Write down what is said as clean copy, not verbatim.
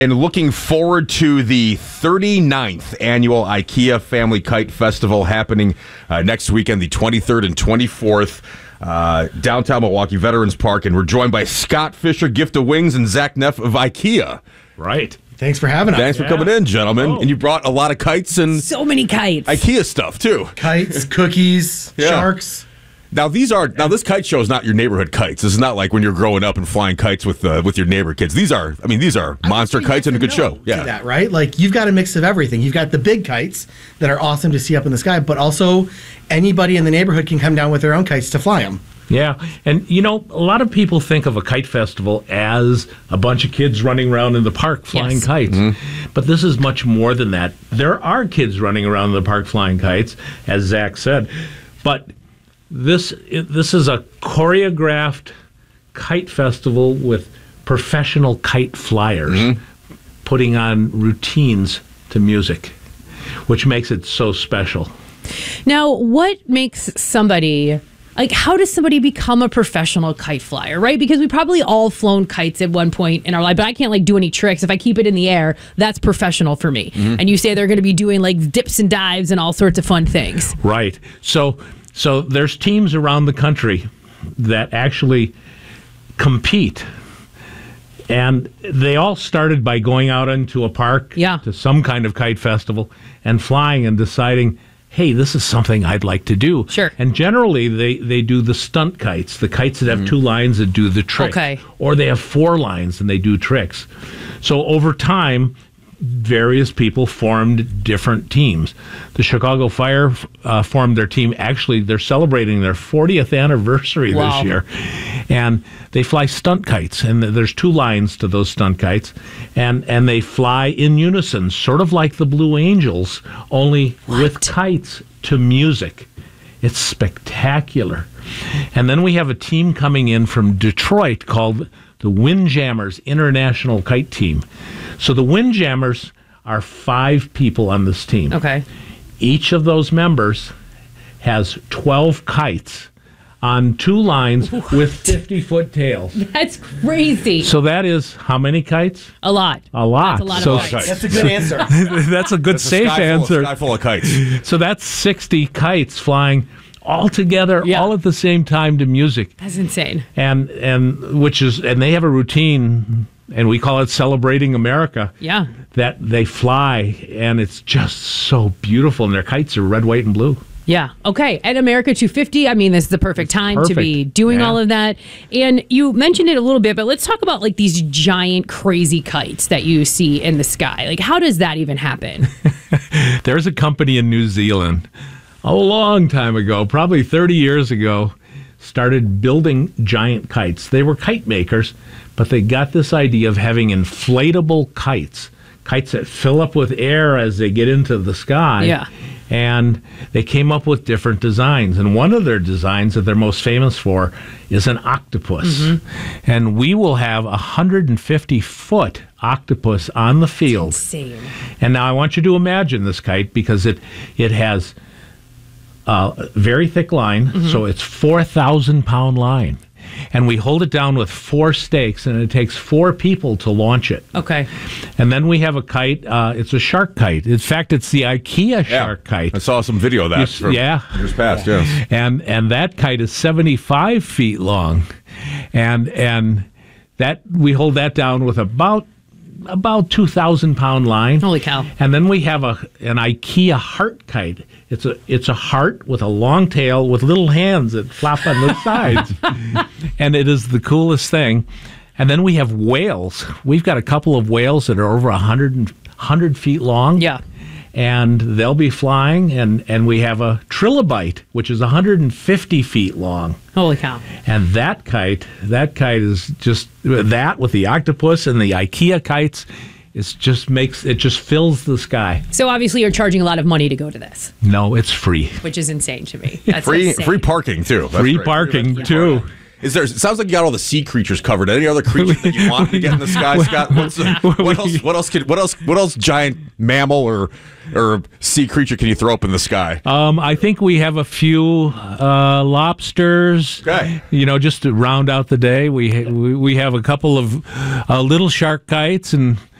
And looking forward to the 39th annual IKEA Family Kite Festival happening next weekend, the 23rd and 24th, downtown Milwaukee Veterans Park. And we're joined by Scott Fisher, Gift of Wings, and Zach Neff of IKEA. Right. Thanks for having us. Thanks for coming in, gentlemen. And you brought a lot of kites and so many kites. IKEA stuff, too. Kites, cookies, sharks. Now this kite show is not your neighborhood kites. This is not like when you're growing up and flying kites with your neighbor kids. These are monster kites and a good show. Yeah, that right. Like you've got a mix of everything. You've got the big kites that are awesome to see up in the sky, but also anybody in the neighborhood can come down with their own kites to fly them. Yeah, and a lot of people think of a kite festival as a bunch of kids running around in the park flying kites. Mm-hmm. But this is much more than that. There are kids running around in the park flying kites, as Zach said, but This is a choreographed kite festival with professional kite flyers putting on routines to music, which makes it so special. Now, what makes somebody, how does somebody become a professional kite flyer, right? Because we probably all flown kites at one point in our life, but I can't do any tricks. If I keep it in the air, that's professional for me. Mm-hmm. And you say they're going to be doing dips and dives and all sorts of fun things. Right. So there's teams around the country that actually compete. And they all started by going out into a park to some kind of kite festival and flying and deciding, hey, this is something I'd like to do. Sure. And generally they do the stunt kites, the kites that have two lines that do the trick. Okay. Or they have four lines and they do tricks. So over time, various people formed different teams. The Chicago Fire formed their team. Actually, they're celebrating their 40th anniversary this year. And they fly stunt kites. And there's two lines to those stunt kites. And they fly in unison, sort of like the Blue Angels, only with kites to music. It's spectacular. And then we have a team coming in from Detroit called the Windjammers International Kite Team. So the Windjammers are 5 people on this team. Okay. Each of those members has 12 kites on 2 lines with 50-foot tails. That's crazy. So that is how many kites? A lot. A lot. That's a lot of kites. That's a good answer. That's a good safe answer. Sky full of kites. So that's 60 kites flying all together, all at the same time to music. That's insane. And they have a routine, and we call it Celebrating America. Yeah. That they fly, and it's just so beautiful. And their kites are red, white, and blue. Yeah. Okay. At America 250, this is the perfect time to be doing all of that. And you mentioned it a little bit, but let's talk about these giant, crazy kites that you see in the sky. How does that even happen? There's a company in New Zealand a long time ago, probably 30 years ago, started building giant kites. They were kite makers, but they got this idea of having inflatable kites that fill up with air as they get into the sky. Yeah. And they came up with different designs. And one of their designs that they're most famous for is an octopus. Mm-hmm. And we will have a 150-foot octopus on the field. That's insane. And now I want you to imagine this kite, because it has very thick line, so it's 4,000-pound line. And we hold it down with 4 stakes, and it takes 4 people to launch it. Okay. And then we have a kite. It's a shark kite. In fact, it's the IKEA shark kite. I saw some video of that from years past, yes. And that kite is 75 feet long. And that we hold that down with about 2,000-pound line. Holy cow. And then we have an IKEA heart kite. It's a heart with a long tail with little hands that flop on the sides. And it is the coolest thing. And then we have whales. We've got a couple of whales that are over 100 feet long. Yeah. And they'll be flying. And we have a trilobite, which is 150 feet long. Holy cow. And that kite is just that with the octopus and the IKEA kites. It just fills the sky. So obviously you're charging a lot of money to go to this. No, it's free. Which is insane to me. That's free parking too. Free parking too. It sounds like you got all the sea creatures covered. Any other creature that you want to get in the sky, Scott? What else giant mammal or sea creature can you throw up in the sky? I think we have a few lobsters. Okay. Just to round out the day, we have a couple of little shark kites and